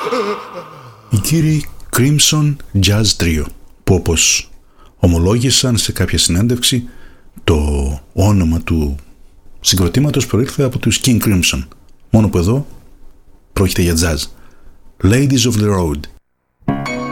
Οι κύριοι Crimson Jazz Trio, που όπως ομολόγησαν σε κάποια συνέντευξη, το όνομα του συγκροτήματος προήλθε από τους King Crimson, μόνο που εδώ πρόκειται για jazz. Ladies of the Road.